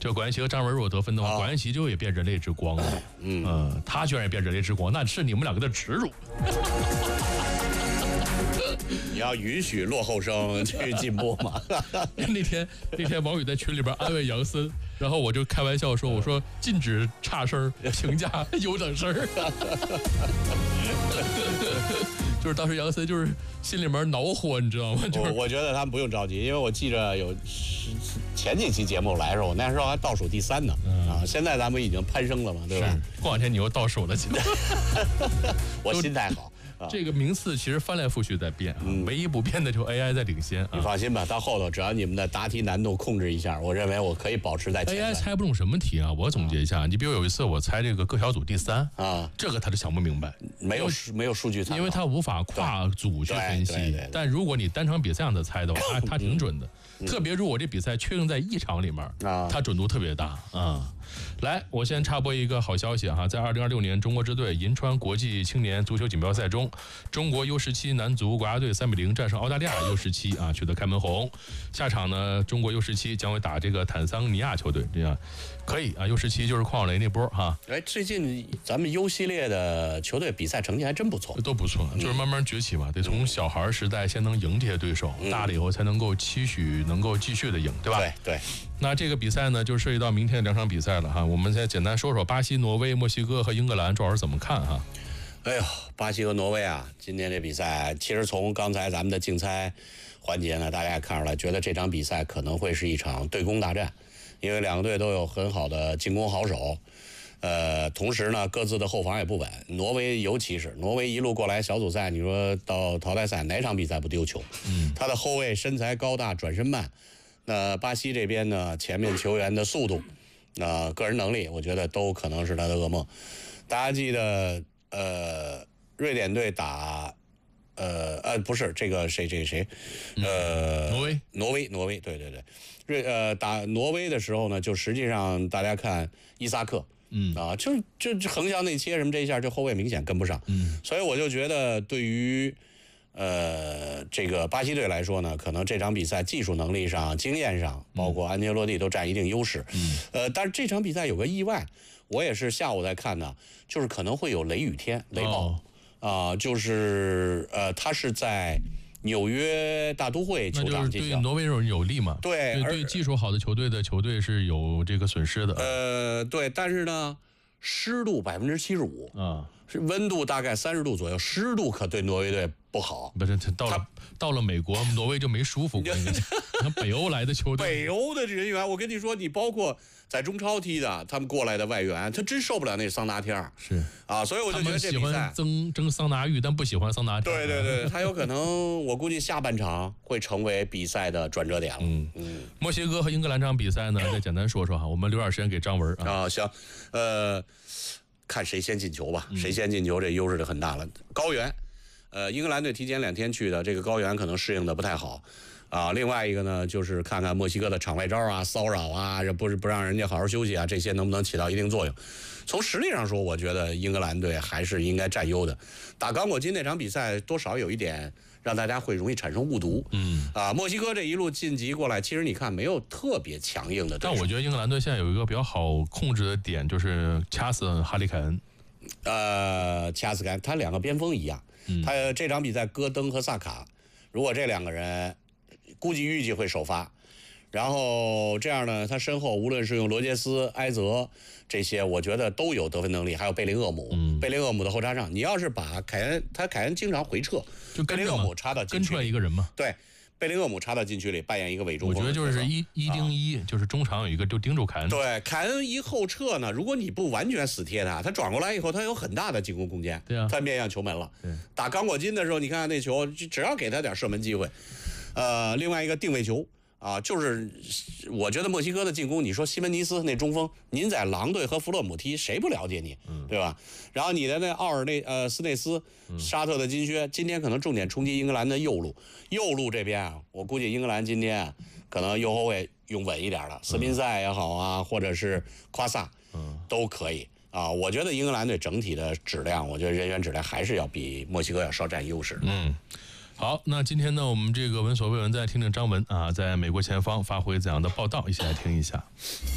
这管弦和张文如果得分的话，管弦就也变人类之光了。他居然也变人类之光，那是你们两个的耻辱。 你要允许落后生去进步嘛？ 那天王宇在群里边安慰杨森，然后我就开玩笑说：“我说禁止差声，评价优等生。”就是当时杨森就是心里面恼火，你知道吗？ 我觉得他们不用着急，因为我记着有前几期节目来的时候，我那时候还倒数第3呢。现在咱们已经攀升了嘛，对吧？ 过两天你又倒数了， 我心态好。 这个名次其实翻来覆去在变，唯一不变的就 AI 在领先。 你放心吧，到后头只要你们的答题难度控制一下，我认为我可以保持在前面。 AI 猜不懂什么题啊？我总结一下，你比如有一次我猜这个各小组第3这个他就想不明白， 没有数据参考， 因为他无法跨组去分析。但如果你单场比赛上的猜的话，他挺准的。特别如果这比赛确定在一场里面，他准度特别大啊。来，我先插播一个好消息哈，在2026年中国支队银川国际青年足球锦标赛中，中国 U17 男足国家队3-0战胜澳大利亚 U17取得开门红。下场呢，中国 U17将会打这个坦桑尼亚球队，这样可以啊。U17就是邝晓雷那波哈。 最近咱们 U 系列的球队比赛成绩还真不错， 都不错，就是慢慢崛起嘛，得从小孩时代先能赢这些对手，大了以后才能够期许能够继续的赢，对吧？ 对。 那这个比赛呢，就涉及到明天的2场比赛了哈。我们先简单说说巴西、挪威、墨西哥和英格兰，赵老师怎么看哈？ 哎呦，巴西和挪威啊，今天这比赛，其实从刚才咱们的竞猜环节呢，大家也看出来，觉得这场比赛可能会是一场对攻大战，因为两个队都有很好的进攻好手，同时呢，各自的后防也不稳。挪威尤其是挪威一路过来小组赛，你说到淘汰赛哪场比赛不丢球？他的后卫身材高大，转身慢。那巴西这边呢，前面球员的速度，个人能力，我觉得都可能是他的噩梦。大家记得，瑞典队打，不是这个谁，挪威，对，打挪威的时候呢，就实际上大家看伊萨克，就横向内切什么这一下，这后卫明显跟不上，所以我就觉得对于。这个巴西队来说呢，可能这场比赛技术能力上、经验上，包括安切洛蒂都占一定优势。但是这场比赛有个意外，我也是下午在看呢，就是可能会有雷雨天、雷暴就是他是在纽约大都会球场进行， 对挪威人有利嘛？对技术好的球队是有这个损失的。 对，但是呢，湿度75%啊。是温度大概30度左右，湿度可对挪威队不好。 不是，到了美国，挪威就没舒服过。你看北欧来的球队， 北欧的人员，我跟你说，你包括在中超踢的，他们过来的外援，他真受不了那桑拿天。 是啊， 所以我就觉得这比赛他们喜欢蒸桑拿浴，但不喜欢桑拿天。 对，他有可能，我估计下半场会成为比赛的转折点了。 墨西哥和英格兰这场比赛呢，再简单说说哈，我们留点时间给张文啊。 行，看谁先进球吧，谁先进球这优势就很大了。高原，英格兰队提前2天去的，这个高原可能适应的不太好啊。另外一个呢，就是看看墨西哥的场外招啊、骚扰啊，不让人家好好休息啊，这些能不能起到一定作用？从实力上说，我觉得英格兰队还是应该占优的。打刚果金那场比赛，多少有一点让大家会容易产生误读。墨西哥这一路晋级过来，其实你看没有特别强硬的对手。 但我觉得英格兰队现在有一个比较好控制的点，就是掐死哈利凯恩。 掐死凯恩，他2个边锋一样。他这场比赛戈登和萨卡，如果这2个人预计会首发。然后这样呢，他身后无论是用罗杰斯、埃泽这些，我觉得都有得分能力，还有贝林厄姆，贝林厄姆的后插上，你要是把凯恩经常回撤， 就贝林厄姆插到禁区里， 跟出来一个人嘛， 对，贝林厄姆插到禁区里扮演一个伪中锋， 我觉得就是一盯一，就是中场有一个就盯住凯恩， 对，凯恩一后撤呢，如果你不完全死贴他转过来以后，他有很大的进攻空间， 对啊， 他面向球门了，打刚果金的时候，你看看那球，只要给他点射门机会，另外一个定位球。就是我觉得墨西哥的进攻，你说西门尼斯那中锋，您在狼队和弗洛姆踢，谁不了解你，对吧？然后你的那斯内斯、沙特的金靴，今天可能重点冲击英格兰的右路这边啊，我估计英格兰今天可能右后卫用稳一点了，斯宾塞也好啊，或者是夸萨，都可以。我觉得英格兰队整体的质量，我觉得人员质量还是要比墨西哥要稍占优势。 好，那今天呢，我们这个闻所未闻，再听听张文啊，在美国前方发挥怎样的报道，一起来听一下。